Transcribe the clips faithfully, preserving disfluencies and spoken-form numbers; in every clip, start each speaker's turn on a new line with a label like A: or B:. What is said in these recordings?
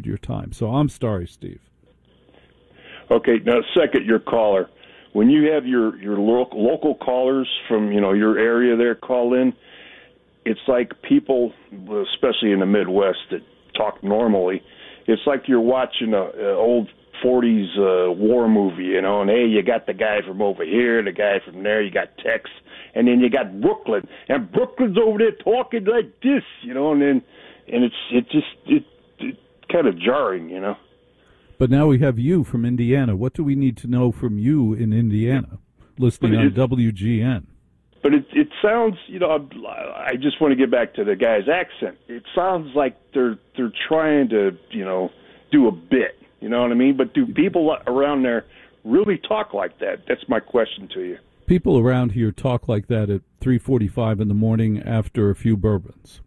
A: your time. So I'm sorry, Steve.
B: Okay, now second, your caller. When you have your, your local, local callers from, you know, your area there call in, it's like people, especially in the Midwest, that talk normally. It's like you're watching a, a old forties uh, war movie, you know, and hey, you got the guy from over here, the guy from there, you got Tex, and then you got Brooklyn, and Brooklyn's over there talking like this, you know, and then and it's it just it, it kind of jarring, you know.
A: But now we have you from Indiana. What do we need to know from you in Indiana, listening on W G N?
B: But it it sounds, you know, I just want to get back to the guy's accent. It sounds like they're they're trying to, you know, do a bit. You know what I mean? But do people around there really talk like that? That's my question to you.
A: People around here talk like that at three forty-five in the morning after a few bourbons.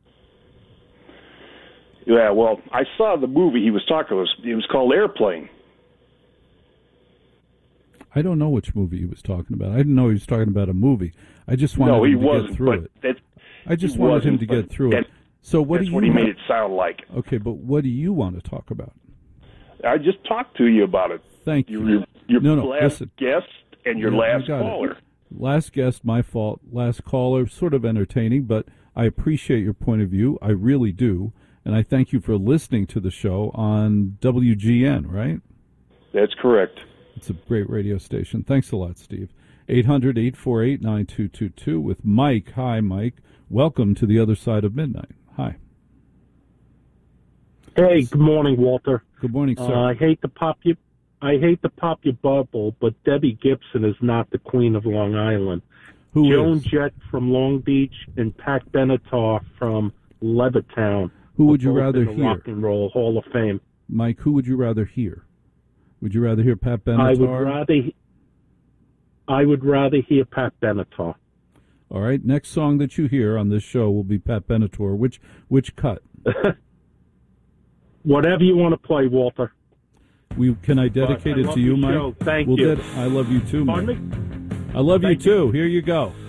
B: Yeah, well, I saw the movie he was talking about. It was called Airplane.
A: I don't know which movie he was talking about. I didn't know he was talking about a movie. I just wanted
B: no, he
A: him to
B: wasn't,
A: get through
B: but
A: it.
B: That,
A: I just wanted him to get through
B: that,
A: it. So what
B: that's
A: do you
B: what he
A: want?
B: made it sound like.
A: Okay, but what do you want to talk about?
B: I just talked to you about it.
A: Thank you.
B: Your, your
A: no, no,
B: last
A: listen.
B: guest and your
A: Yeah, I
B: last
A: got
B: caller.
A: It. Last guest, my fault. Last caller, sort of entertaining, but I appreciate your point of view. I really do. And I thank you for listening to the show on W G N, right?
B: That's correct.
A: It's a great radio station. Thanks a lot, Steve. eight hundred, eight four eight, nine two two two with Mike. Hi, Mike. Welcome to the other side of midnight. Hi.
C: Hey, good morning, Walter.
A: Good morning, sir.
C: Uh, I hate to pop you, I hate to pop your bubble, but Debbie Gibson is not the queen of Long Island.
A: Who
C: Joan
A: is?
C: Jett from Long Beach and Pat Benatar from Levittown.
A: Who would you
C: both
A: rather
C: in the
A: hear?
C: Rock and Roll Hall of Fame.
A: Mike, who would you rather hear? Would you rather hear Pat Benatar?
C: I would rather. I would rather hear Pat Benatar.
A: All right. Next song that you hear on this show will be Pat Benatar. Which which cut?
C: Whatever you want to play, Walter.
A: We can I dedicate
C: I
A: it
C: love
A: to you,
C: your
A: Mike?
C: show. Thank
A: we'll
C: you.
A: Ded- I love you too, Mike.
C: Pardon me?
A: I love
C: Thank
A: you
C: you.
A: too. Here you go.